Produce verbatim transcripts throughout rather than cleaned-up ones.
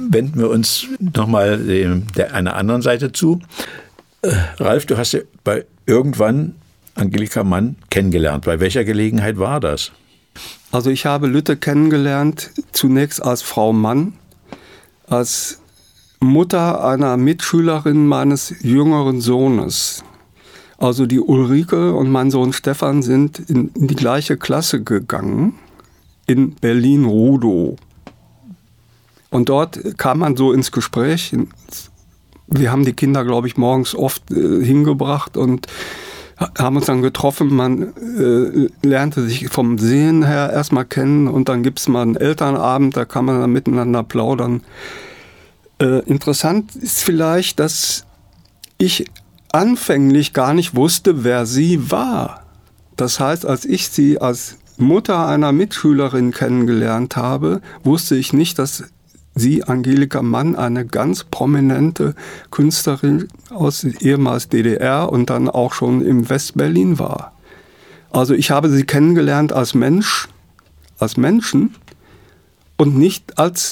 wenden wir uns nochmal der einer anderen Seite zu. Äh, Ralf, du hast ja bei irgendwann Angelika Mann kennengelernt. Bei welcher Gelegenheit war das? Also ich habe Lütte kennengelernt, zunächst als Frau Mann, als Mutter einer Mitschülerin meines jüngeren Sohnes. Also die Ulrike und mein Sohn Stefan sind in, in die gleiche Klasse gegangen, in Berlin-Rudow. Und dort kam man so ins Gespräch. Wir haben die Kinder, glaube ich, morgens oft äh, hingebracht und haben uns dann getroffen. Man äh, lernte sich vom Sehen her erstmal kennen und dann gibt es mal einen Elternabend, da kann man dann miteinander plaudern. Äh, interessant ist vielleicht, dass ich anfänglich gar nicht wusste, wer sie war. Das heißt, als ich sie als Mutter einer Mitschülerin kennengelernt habe, wusste ich nicht, dass sie, Angelika Mann, eine ganz prominente Künstlerin aus ehemals D D R und dann auch schon im Westberlin war. Also ich habe sie kennengelernt als Mensch, als Menschen und nicht als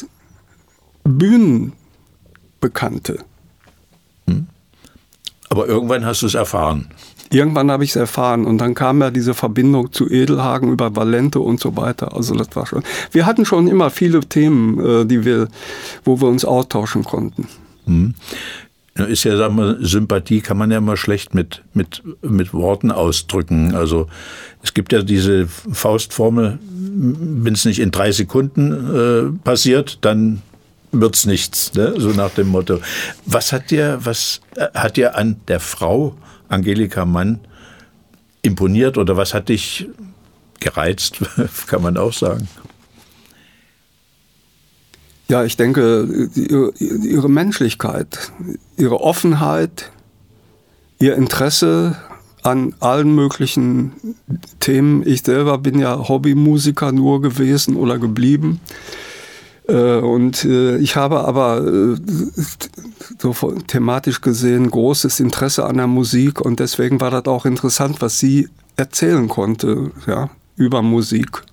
Bühnenbekannte. Hm. Aber irgendwann hast du es erfahren. Irgendwann habe ich es erfahren und dann kam ja diese Verbindung zu Edelhagen über Valente und so weiter. Also das war schon. Wir hatten schon immer viele Themen, die wir, wo wir uns austauschen konnten. Hm. Ist ja, sagen wir, Sympathie kann man ja immer schlecht mit, mit, mit Worten ausdrücken. Also es gibt ja diese Faustformel, wenn es nicht in drei Sekunden äh, passiert, dann wird's nichts, ne? So nach dem Motto. Was hat dir, was hat dir an der Frau Angelika Mann imponiert oder was hat dich gereizt, kann man auch sagen? Ja, ich denke, ihre, ihre Menschlichkeit, ihre Offenheit, ihr Interesse an allen möglichen Themen. Ich selber bin ja Hobbymusiker nur gewesen oder geblieben. Und ich habe aber so thematisch gesehen großes Interesse an der Musik und deswegen war das auch interessant, was sie erzählen konnte, ja, über Musik.